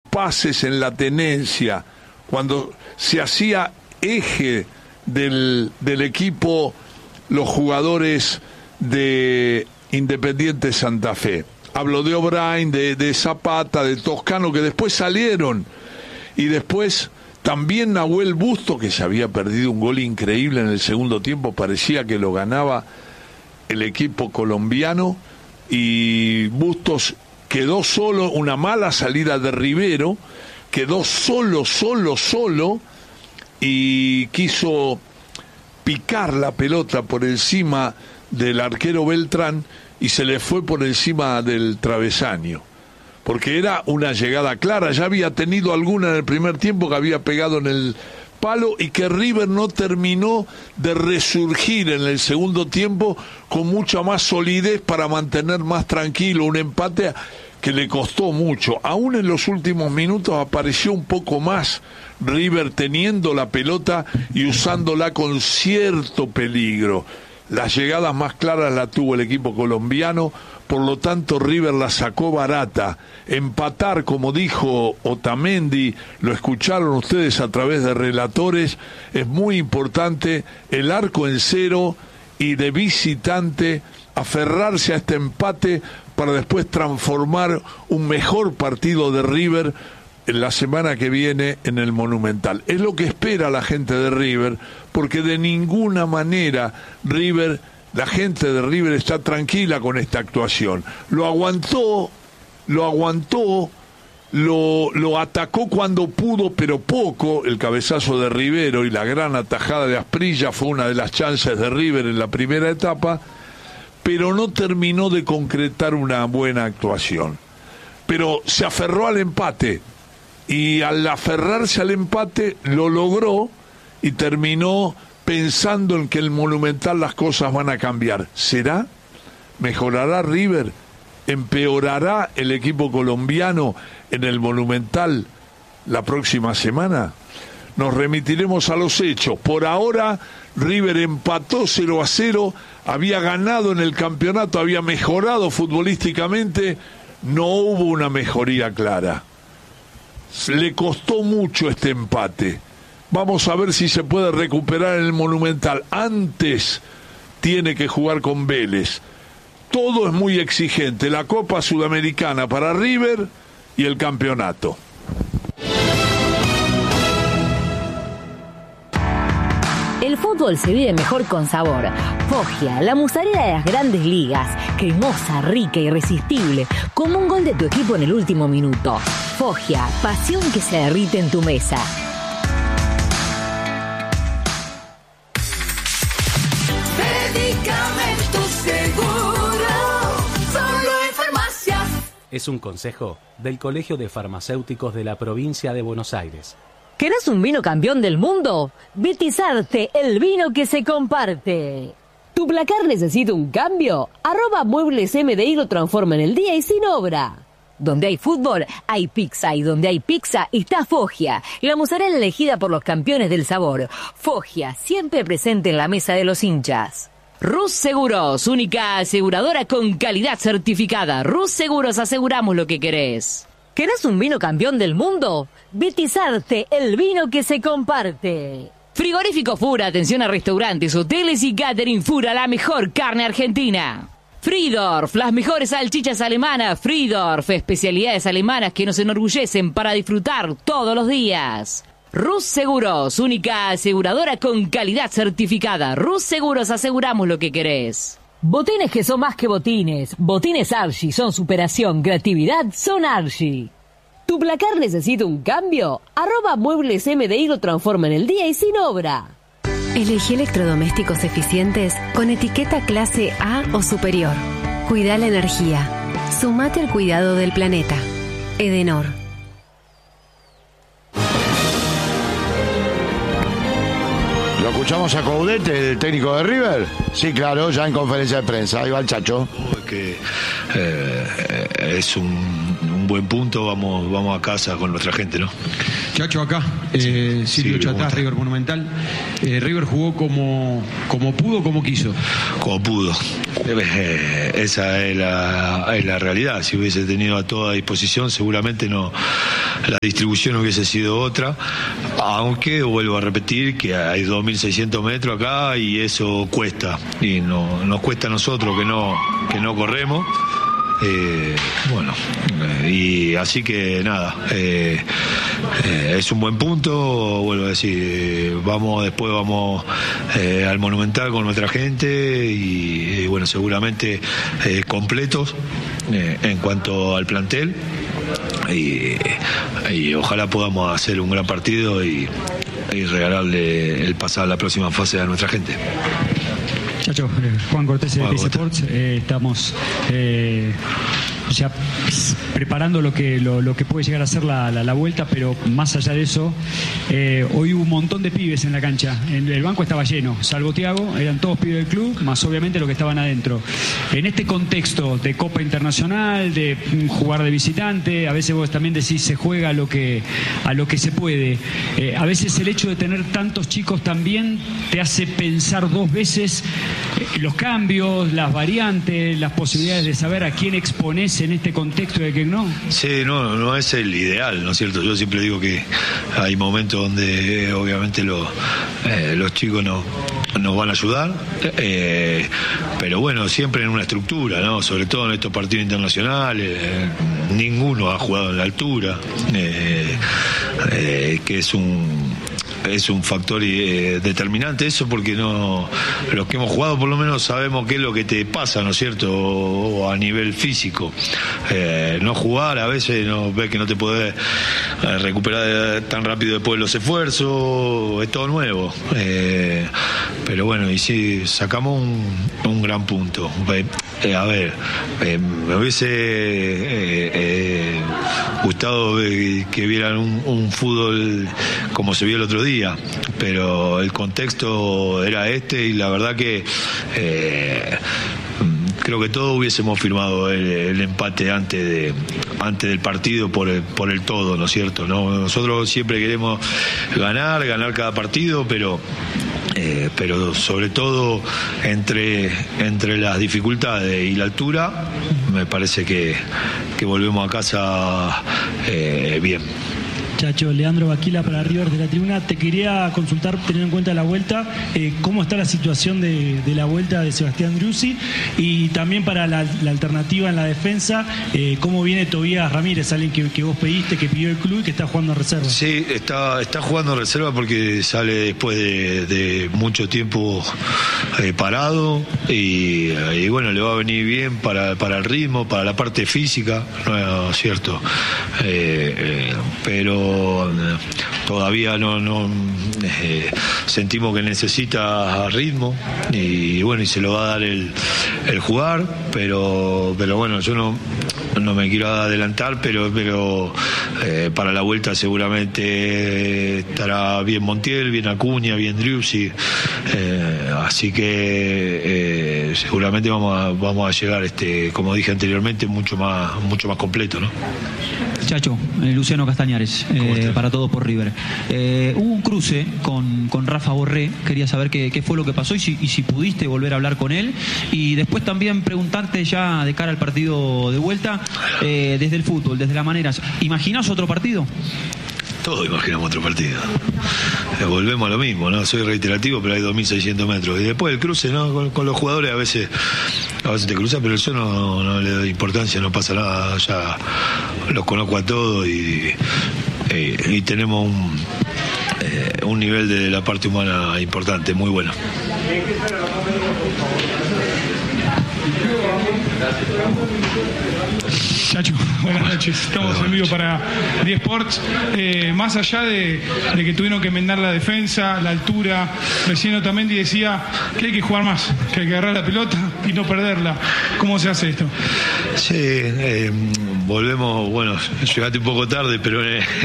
pases en la tenencia, cuando se hacía eje del equipo los jugadores de Independiente Santa Fe. Hablo de O'Brien, de Zapata, de Toscano, que después salieron. Y después también Nahuel Busto, que se había perdido un gol increíble en el segundo tiempo, parecía que lo ganaba el equipo colombiano, y Bustos quedó solo, una mala salida de Rivero, quedó solo, y quiso picar la pelota por encima del arquero Beltrán y se le fue por encima del travesaño, porque era una llegada clara. Ya había tenido alguna en el primer tiempo que había pegado en el palo, y que River no terminó de resurgir en el segundo tiempo con mucha más solidez para mantener más tranquilo un empate que le costó mucho. Aún en los últimos minutos apareció un poco más River teniendo la pelota y usándola con cierto peligro. Las llegadas más claras las tuvo el equipo colombiano, por lo tanto River la sacó barata. Empatar, como dijo Otamendi, lo escucharon ustedes a través de relatores, es muy importante. El arco en cero y de visitante, aferrarse a este empate para después transformar un mejor partido de River en la semana que viene en el Monumental. Es lo que espera la gente de River, porque de ninguna manera la gente de River está tranquila con esta actuación. Lo aguantó, lo atacó cuando pudo, pero poco. El cabezazo de Rivero y la gran atajada de Asprilla fue una de las chances de River en la primera etapa, pero no terminó de concretar una buena actuación. Pero se aferró al empate, y al aferrarse al empate lo logró y terminó pensando en que el Monumental las cosas van a cambiar. ¿Será? ¿Mejorará River? ¿Empeorará el equipo colombiano en el Monumental la próxima semana? Nos remitiremos a los hechos. Por ahora, River empató 0-0, había ganado en el campeonato, había mejorado futbolísticamente, no hubo una mejoría clara. Le costó mucho este empate. Vamos a ver si se puede recuperar en el Monumental. Antes tiene que jugar con Vélez. Todo es muy exigente. La Copa Sudamericana para River y el campeonato. El fútbol se vive mejor con sabor. Foggia, la mozzarella de las grandes ligas. Cremosa, rica, irresistible. Como un gol de tu equipo en el último minuto. Foggia, pasión que se derrite en tu mesa. Medicamentos Seguro, solo en farmacias. Es un consejo del Colegio de Farmacéuticos de la provincia de Buenos Aires. ¿Querés un vino campeón del mundo? Betizarte, el vino que se comparte. ¿Tu placar necesita un cambio? @Muebles MDI lo transforma en el día y sin obra. Donde hay fútbol, hay pizza, y donde hay pizza está Foggia, la mozzarella elegida por los campeones del sabor. Foggia, siempre presente en la mesa de los hinchas. Rus Seguros, única aseguradora con calidad certificada. Rus Seguros, aseguramos lo que querés. ¿Querés un vino campeón del mundo? Betizarte, el vino que se comparte. Frigorífico Fura, atención a restaurantes, hoteles y catering. Fura, la mejor carne argentina. Friedorf, las mejores salchichas alemanas. Friedorf, especialidades alemanas que nos enorgullecen para disfrutar todos los días. Rus Seguros, única aseguradora con calidad certificada. Rus Seguros, aseguramos lo que querés. Botines que son más que botines. Botines Archie son superación, creatividad, son Archie. ¿Tu placar necesita un cambio? @Muebles MDI lo transforma en el día y sin obra. Elegí electrodomésticos eficientes con etiqueta clase A o superior. Cuida la energía. Sumate al cuidado del planeta. Edenor. ¿Lo escuchamos a Coudet, el técnico de River? Sí, claro, ya en conferencia de prensa. Ahí va el Chacho. Que es un buen punto. Vamos a casa con nuestra gente, ¿no? Chacho, acá, Silvio Chatás, River Monumental. River jugó como pudo, como quiso. Como pudo. Esa es la realidad. Si hubiese tenido a toda disposición, seguramente no, la distribución hubiese sido otra. Aunque vuelvo a repetir que hay 2.600 metros acá y eso cuesta. Y nos cuesta a nosotros que no corremos. Y así que nada, es un buen punto, vuelvo a decir, después vamos al Monumental con nuestra gente y bueno, seguramente completos en cuanto al plantel y ojalá podamos hacer un gran partido y regalarle el pasar a la próxima fase a nuestra gente. Chacho, Juan Cortés de TC Sports, estamos ya preparando lo que puede llegar a ser la vuelta, pero más allá de eso, hoy hubo un montón de pibes en la cancha. El banco estaba lleno, salvo Thiago, eran todos pibes del club, más obviamente los que estaban adentro. En este contexto de Copa Internacional, de jugar de visitante, a veces vos también decís se juega a lo que se puede. A veces el hecho de tener tantos chicos también te hace pensar dos veces los cambios, las variantes, las posibilidades de saber a quién exponés en este contexto de que no. Sí, no es el ideal, ¿no es cierto? Yo siempre digo que hay momentos donde obviamente los chicos nos van a ayudar, pero bueno, siempre en una estructura, ¿no? Sobre todo en estos partidos internacionales, ninguno ha jugado en la altura, que es un factor determinante eso, porque los que hemos jugado por lo menos sabemos qué es lo que te pasa, ¿no es cierto? O a nivel físico, no jugar a veces ves que no te podés recuperar tan rápido después de los esfuerzos, es todo nuevo, pero bueno, y sí, sacamos un gran punto. A ver, me hubiese gustado que vieran un fútbol como se vio el otro día, pero el contexto era y la verdad que creo que todos hubiésemos firmado el empate antes del partido por el todo, ¿no es cierto? ¿No? Nosotros siempre queremos ganar cada partido, pero sobre todo entre las dificultades y la altura, me parece que volvemos a casa bien. Chacho, Leandro Baquila para River de la Tribuna. Te quería consultar, teniendo en cuenta la vuelta, cómo está la situación de la vuelta de Sebastián Driussi y también para la alternativa en la defensa, cómo viene Tobías Ramírez, alguien que vos pediste, que pidió el club y que está jugando en reserva. Sí, está jugando en reserva porque sale después de mucho tiempo parado y bueno, le va a venir bien para el ritmo, para la parte física, ¿no es cierto? Pero todavía no sentimos que necesita ritmo y bueno, y se lo va a dar el jugar, pero bueno, yo no me quiero adelantar, pero para la vuelta seguramente estará bien Montiel, bien Acuña, bien Driussi, así que seguramente vamos a llegar, como dije anteriormente, mucho más completo, ¿no? Chacho, Luciano Castañares, para Todos por River. Hubo un cruce con Rafa Borré, quería saber qué fue lo que pasó y si pudiste volver a hablar con él. Y después también preguntarte ya de cara al partido de vuelta, desde el fútbol, desde las maneras, ¿imaginás otro partido? Todos imaginamos otro partido. Volvemos a lo mismo, ¿no? Soy reiterativo, pero hay 2.600 metros. Y después el cruce, ¿no? Con los jugadores a veces te cruzas, pero yo no le doy importancia, no pasa nada. Ya los conozco a todos y tenemos un nivel de la parte humana importante, muy bueno. Chacho, buenas noches. Estamos en vivo para 10 Sports. Más allá de que tuvieron que enmendar la defensa, la altura, recién Otamendi decía que hay que jugar más, que hay que agarrar la pelota y no perderla. ¿Cómo se hace esto? Sí, volvemos, bueno, llegaste un poco tarde, pero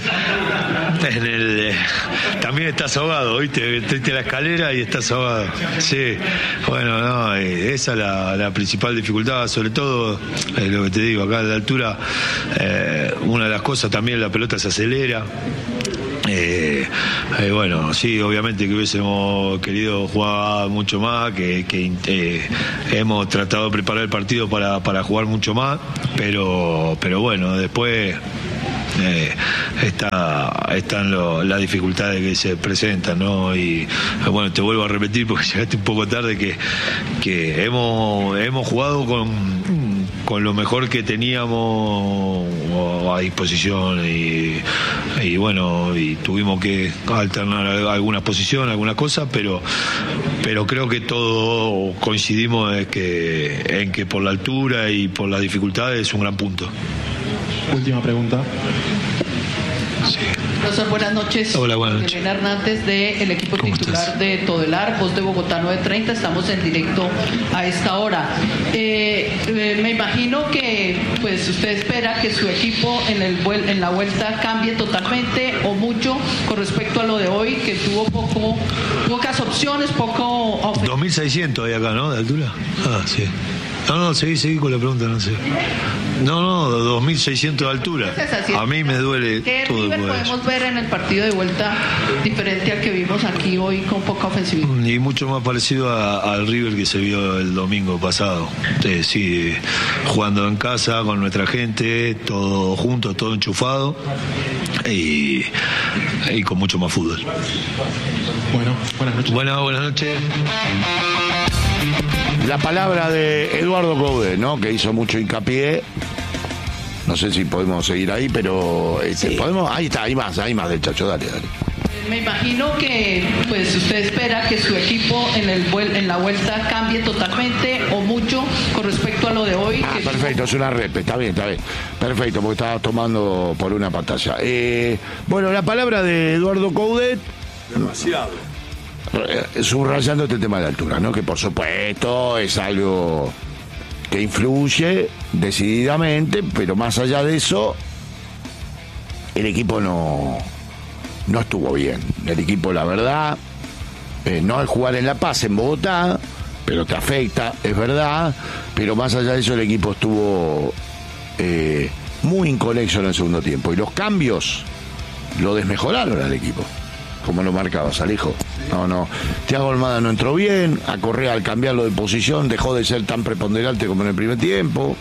también estás ahogado, ¿viste? Viste la escalera y estás ahogado. Sí, bueno, no, esa es la principal dificultad, sobre todo lo que te digo, acá a la altura, una de las cosas también, la pelota se acelera. Bueno, sí, obviamente que hubiésemos querido jugar mucho más, que hemos tratado de preparar el partido para jugar mucho más, pero bueno, después están las dificultades que se presentan, ¿no? Y bueno, te vuelvo a repetir porque llegaste un poco tarde que hemos jugado con lo mejor que teníamos a disposición y bueno, y tuvimos que alternar algunas posiciones, algunas cosas, pero creo que todos coincidimos en que por la altura y por las dificultades es un gran punto. Última pregunta. Sí. Profesor, buenas noches. Hola, buenas noches. Elena Hernández del equipo titular de Todelar, Voz de Bogotá 930. Estamos en directo a esta hora. Me imagino que pues usted espera que su equipo en la vuelta cambie totalmente o mucho con respecto a lo de hoy, que tuvo pocas opciones, poco... 2.600 hay acá, ¿no? De altura. Ah, sí. No, seguí con la pregunta, no sé. No, 2.600 de altura. A mí me duele ¿Qué todo. River podemos ver en el partido de vuelta diferente al que vimos aquí hoy con poca ofensividad? Y mucho más parecido al River que se vio el domingo pasado. Sí, jugando en casa con nuestra gente, todo junto, todo enchufado y con mucho más fútbol. Bueno, buenas noches. Buenas noches. La palabra de Eduardo Coudet, ¿no? Que hizo mucho hincapié. No sé si podemos seguir ahí, pero sí. podemos. Ahí está, hay más del Chacho, dale. Me imagino que pues usted espera que su equipo en la vuelta cambie totalmente o mucho con respecto a lo de hoy. Perfecto, es una rep, está bien. Perfecto, porque estaba tomando por una pantalla. Bueno, la palabra de Eduardo Coudet. Demasiado. Subrayando este tema de altura, ¿no? Que por supuesto es algo que influye decididamente, pero más allá de eso, el equipo no estuvo bien. El equipo, la verdad, no al jugar en La Paz, en Bogotá, pero te afecta, es verdad, pero más allá de eso el equipo estuvo muy inconexo en el segundo tiempo y los cambios lo desmejoraron al equipo. Como lo marcabas, Alejo. No. Thiago Almada no entró bien. A Correa, al cambiarlo de posición, dejó de ser tan preponderante como en el primer tiempo.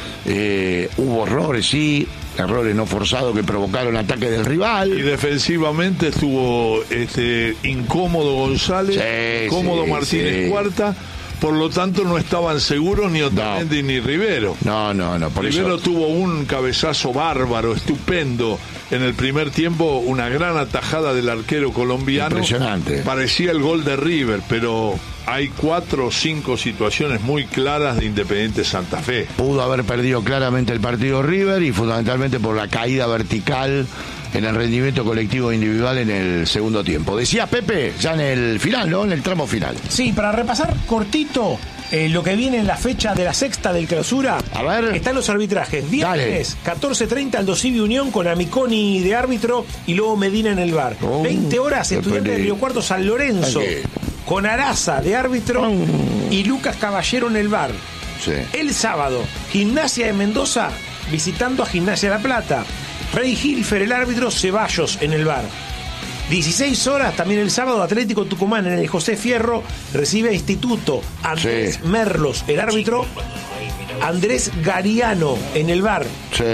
Hubo errores, sí. Errores no forzados que provocaron ataque del rival. Y defensivamente estuvo incómodo González, incómodo Martínez Cuarta. Por lo tanto, no estaban seguros ni Otamendi ni Rivero. No. Por Rivero eso tuvo un cabezazo bárbaro, estupendo. En el primer tiempo, una gran atajada del arquero colombiano. Impresionante. Parecía el gol de River, pero hay 4 o 5 situaciones muy claras de Independiente Santa Fe. Pudo haber perdido claramente el partido River y fundamentalmente por la caída vertical en el rendimiento colectivo e individual en el segundo tiempo. Decía Pepe, ya en el final, ¿no? En el tramo final. Sí, para repasar cortito lo que viene en la fecha de la sexta del Clausura. A ver. Están los arbitrajes. Viernes, 14:30 Aldo Civi Unión con Amiconi de árbitro y luego Medina en el VAR. 20 horas, Estudiantes de Río Cuarto San Lorenzo con Araza de árbitro y Lucas Caballero en el VAR. Sí. El sábado, Gimnasia de Mendoza visitando a Gimnasia La Plata. Rey Hilfer, el árbitro, Ceballos en el VAR. 16 horas, también el sábado, Atlético Tucumán en el José Fierro recibe a Instituto. Andrés Merlos, el árbitro. Andrés Gariano en el VAR.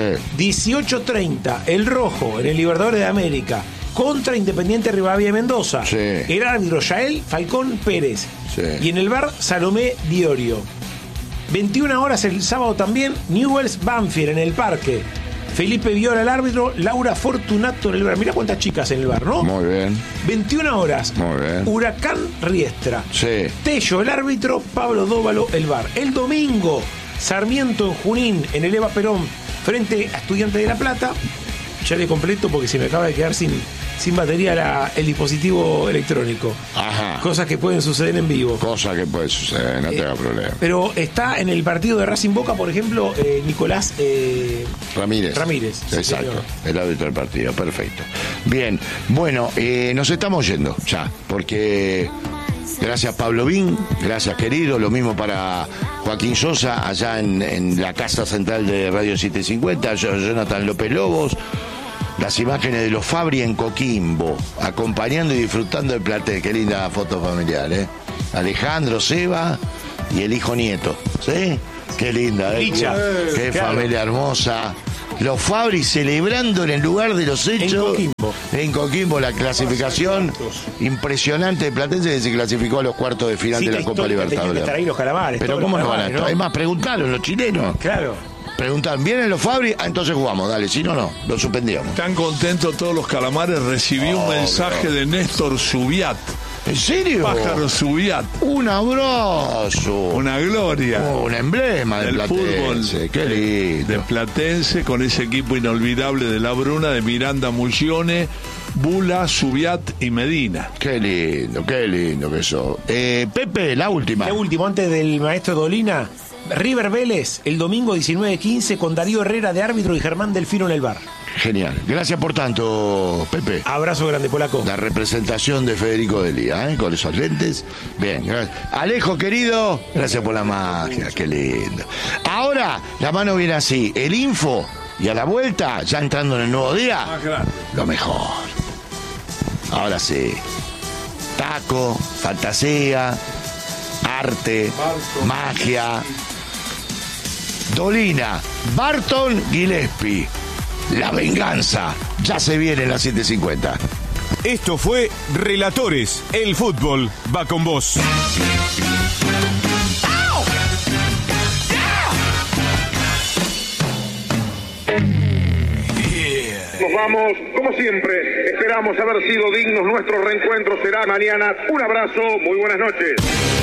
18:30, El Rojo en el Libertadores de América contra Independiente Rivadavia de Mendoza. El árbitro Yael Falcón Pérez. Y en el VAR, Salomé Diorio. 21 horas el sábado también, Newell's Banfield en el Parque. Felipe Viola el árbitro, Laura Fortunato en el VAR. Mirá cuántas chicas en el VAR, ¿no? Muy bien. 21 horas. Muy bien. Huracán Riestra. Tello el árbitro, Pablo Dóvalo el VAR. El domingo, Sarmiento en Junín, en el Eva Perón, frente a Estudiantes de La Plata. Ya le completo porque se me acaba de quedar sin batería el dispositivo electrónico. Ajá. Cosas que pueden suceder en vivo. Cosas que pueden suceder, no tenga problema. Pero está en el partido de Racing Boca, por ejemplo, Nicolás Ramírez. Exacto, el árbitro del partido, perfecto. Bien, bueno, nos estamos yendo ya, porque gracias Pablo Vin, gracias querido, lo mismo para Joaquín Sosa, allá en la casa central de Radio 750, Jonathan López Lobos. las imágenes de los Fabri en Coquimbo, acompañando y disfrutando del plantel. Qué linda foto familiar, ¿eh? Alejandro, Seba y el hijo nieto, ¿sí? Qué linda, ¿eh? Licha. Qué Claro. familia hermosa. Los Fabri celebrando en el lugar de los hechos. En Coquimbo, la clasificación impresionante de Platense, que se clasificó a los cuartos de final de la Copa Libertadores. Tienen que estar ahí los calamares. Pero todos ¿cómo los no van a calamares, estar? Es más, preguntaron los chilenos. Claro. Preguntaron, ¿vienen los Fabri? Ah, entonces jugamos, dale. Si no, no, lo suspendíamos. Están contentos todos los calamares. Recibí un mensaje de Néstor Subiat. ¿En serio? Pájaro Subiat. Un abrazo. Una gloria. Un emblema del fútbol. Qué lindo. De Platense, con ese equipo inolvidable de La Bruna, de Miranda Mullone, Bula, Subiat y Medina. Qué lindo que eso. Pepe, la última. La última, antes del maestro Dolina. River Vélez, el domingo 19:15, con Darío Herrera de árbitro y Germán Delfino en el bar. Genial. Gracias por tanto, Pepe. Abrazo grande, polaco. La representación de Federico Delía, ¿eh? Con esos lentes. Bien, gracias. Alejo, querido, gracias por la magia. Qué lindo. Ahora, la mano viene así. El info y a la vuelta, ya entrando en el nuevo día, lo mejor. Ahora sí. Taco, fantasía, arte, magia. Dolina, Barton, Gillespie. La venganza. Ya se viene en las 7:50. Esto fue Relatores. El fútbol va con vos. Nos vamos, como siempre, esperamos haber sido dignos. Nuestro reencuentro será mañana. Un abrazo, muy buenas noches.